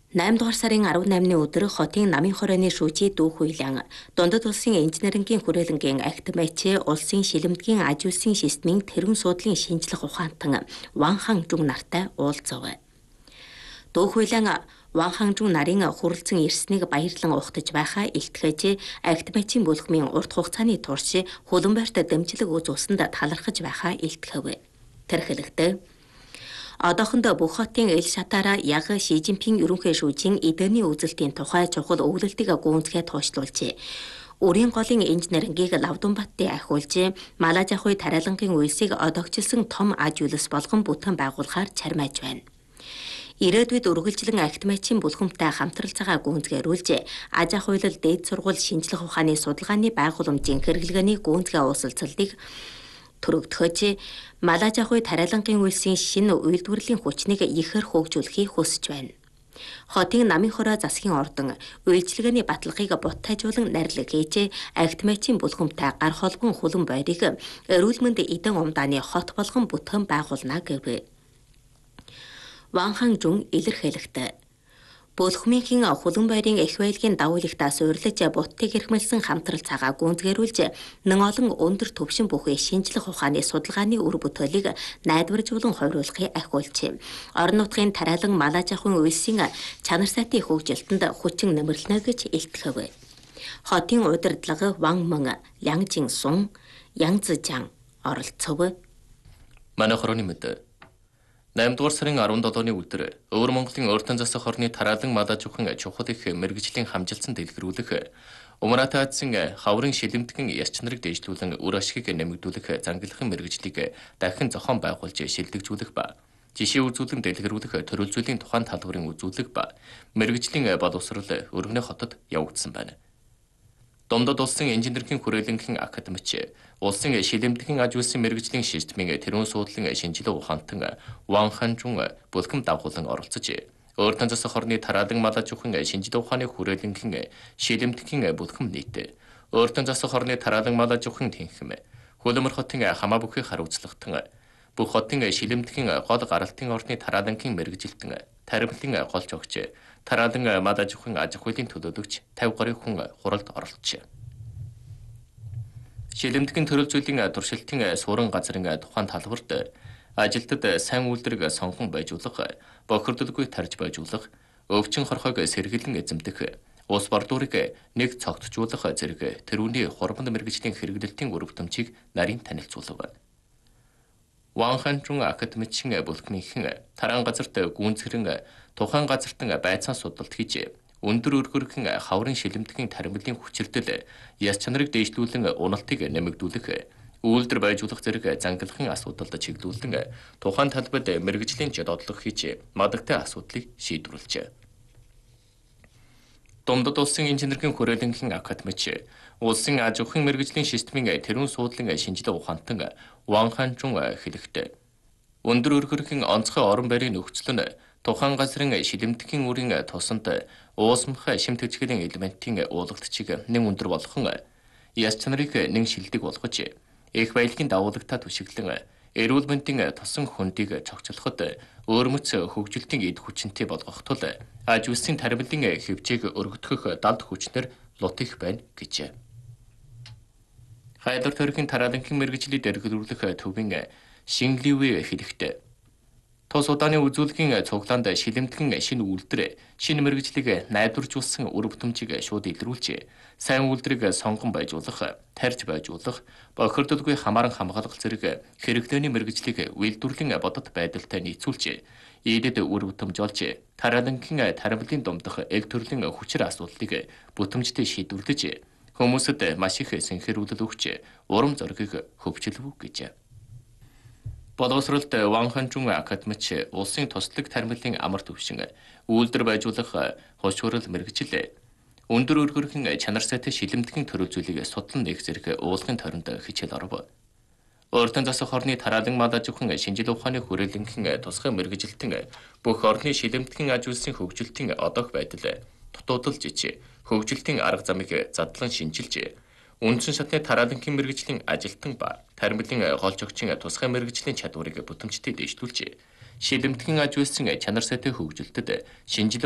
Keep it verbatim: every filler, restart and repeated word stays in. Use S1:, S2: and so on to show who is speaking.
S1: найман дугаар сарын арван наймны өдөр хотын намын хорооны шүүжий Дүүх Уйлан дундад улсын инженерингийн хүрээлэнгийн агт мэчээ улсын шилэмтгийн аж үйлсийн системийн тэргүүн суудлын шинжлэх ухаантан Ван Ханжун нартай уулзав. Дүүх Уйлан Ван Ханжун нарын хүрэлцэн ирснийг баярлан ухтаж байхаа илтгэж агт мэчийн бүлхмийн урт хугацааны турш хөлбөмбөөрт дэмжлэг үзүүлсэнд талархаж байхаа илтгэв. Тэрхэлэгтээ одоохондоо бүх хотын ил шатаараа яг Ши Жинпин ерөнхий шүүжийн эдгэрний үзэлтийн тухай чухал өгүүлэлтийг гүйцэтгэе тоочлуулжээ. Өрийн голын инженерингийг Лавдунбаттын ахиулж, Малажахуй тариалангийн үйлсийг одогчилсон том аж үйлс болгон бүтгэн байгуулахаар чармааж байна. Ирээдүйд үргэлжлэн агт мэчийн бүлхэмтэй хамтралцаагаа гүйцэтгээрүүлж, аж ахуй хууль дээд сургууль шинжлэх ухааны судалгааны байгууламжийн хэрэглгээний гүйцэтгэх уулзалтыг төрөгдөхөж, Малажахуй тариалангийн үйлсийн шинэ үйлдвэрлэлийн хүчнийг ихээр хөгжүүлэхийг хүсэж байна. Хотын намын хороо засгийн ордон үйлчилгээний баталгааг буттайжуулан нарилга хийж, агт мэчийн бүлхэмтэй гар холбон хөлөн байрыг эрүүл мэнд эдэн умдааны хот болгон бүтгэн байгуулна гэв. Ван Ханжун илэрхийлэхдээ Бүлхмийнхэн хөлөн байрын их байлгийн давуулагтаа суйрлаж буттыг эрхмэлсэн хамтрал цагаа гүйцэтгээрүүлж, нэн олон өндөр түвшин бүхий шинжлэх ухааны судалгааны үр бүтээлийг найдваржуулан хориулахыг ахиулж, орон нутгийн тариалан Малажахуйн үйлсийн чанар сайтын хөгжилтөнд хүчин нэмэрлэнэ гэж илтгэв. Хотын удирдлага Ван Мэн, Лян Жинсун, Ян Цзжан оролцов.
S2: Манай хорооны мэд найман дугаар сарын арван долооны өдөр Өвөр Монголын Ойртон засаг хорны тараалан Малажахуйн чухал их мэргэжлийн хамжилсан дэлгэрүүлэх, Умарат Азийн хаврын шилэмтгэн яс чанарыг дэвшлүүлэн үр ашгийг нэмэгдүүлэх зангилахын мэргэжлийг дахин зохион байгуулж шилдэгжүүлэх ба жишээ үзүүлэн дэлгэрүүлэх төрөлзөөлийн тухайн талбарын үзүүлэх ба мэргэжлийн боловсрол Өргөнө хотод явагдсан байна. Дундад улсын инженерийн хүрээлэнгийн академич, улсын шилэмтгэн аж үйлсийн мэргэжлийн системийн тэрүүн суудлын шинжилгээ ухаантан Ван Ханжун бүлхэм дагуулan оролцож, Ойртон засаг хорны тараалан Малажахуйн шинжилгээ ухааны хүрээлэнгийн шилэмтгэн бүлхэм нийт, Ойртон засаг хорны тараалан Малажахуйн тэнхэм, Хөлөмөр хотын хамаа бүхий хариуцлагатан, бүх хотын шилэмтгэн гол гаралтын орны тараалангийн мэргэжилтэн, таримтлын голч огч, тараалан Малажахуйн аж ахуйлын төлөөлөгч тавь гаруй хүн хуралд оролцжээ. Шилэмтгэн төрөлзөөлийн туршилтын суурин газрын тухайн талбарт ажилтнад сайн үйлдвэрийг сонгон байжуулах, бохирдолгүй тарж байжуулах, өвчин хорхойг сэргэлэн эзэмдэх, улс борлуулрыг нэг цогтжуулах зэрэг тэрүүний хурманд мэргэжлийн хэрэглэлтийн үр бүтэмжийг нарийн танилцуулав. Ван Ханжун академичийн бүлхмийнхэн тараан газарт гүнзгэрэн тухайн газартан байцаан судалт хийж, өндөр өргөрхөн хаврын шилэмтгийн таримлын хүчирдэл яс чанарыг дэвшлүүлэн уналтыг нэмэгдүүлэх, үйлдвэр байжуулах зэрэг зангилахын асуудалд чиглүүлэн тухайн талбайд мэргэжлийн доотлох хийж мадагтай асуудлыг шийдвэрлэжээ. Дундад улсын инженерийн хүрээлэнгийн академич, улсын аж ахуйн мэргэжлийн системийн тэрүүн суудлын шинжилгээ ухаантан Ван Ханжун хэлэхдээ, өндөр өргөрхөн онцгой орон байрын нөхцөл нь тухайн газрын шилэмтгийн үрийн тусанд уусмах шимт хүчгийн элементийн уулгалтчийг нэн өндөр болгон яс чанарыг нэн шилдэг болгож, их баялагын давуулагтаа түшиглэн эрүүл мэндийн тосон хөндийг цогцлоход өөрмөц хөгжилтийн эд хүчинтэй болгох тул аж үйлсийн таримлын хэвжээг өргөдгөх далд хүчнэр лут их байна гэжээ. Хайдар төрхийн тараалангийн мэргэжлийг дэлгэрүүлэх төвийн Шинливэ хэлэхдээ, тус удааны үзүүлгийн цуглаанд шилэмтгэн шинэ үйлдвэр, шинэ мэргэжлийг найдваржуулсан үр бүтэмжийг шууд илрүүлж, сайн үйлдвэрийг сонгон байжуулах, тарьж байжуулах, бохирдолгүй хамааран хамгаалах зэрэг хэрэглээний мэргэжлийг үйлдвэрлэлийн бодит байдалтай нийцүүлж, ийдэд үр бүтэмж олж, тараалангийн таримлын дундах эг төрлийн хүчир асуудлыг бүтэмжтэй шийдвэрлэж, хүмүүсд маш их сэнхэрүүлэл өгч, урам зориг хөвчлөв гэжээ. Боловсролд Ван Ханжун академич улсын туслаг таримлын амар түвшин, үйлдвэр байжуулах хош хурал мэргэжил, өндөр өргөрхөн чанар сайтай шилэмтгэн төрөлзөлийг судлан нээх зэрэг уулгын тойронд хичээл оров. Ойртон засаг хорны тараалан Малажахуйн шинжилгээ ухааны хүрээлэнгийн тусгай мэргэжилтэн бүх орны шилэмтгэн аж үйлсийн хөгжилтийн одоох байдал дутуудалж ич, хөгжилтийн арга замыг задлан шинжилж, үндсэн шатны тараалангийн мэргэжлийн ажилтан ба таримлын голч огчийн тусгай мэргэжлийн чадварыг бүтэмжтэй дэвшлүүлж, шилэмтгэн аж үйлсийн чанар сайтай хөгжилтөд шинжилгээ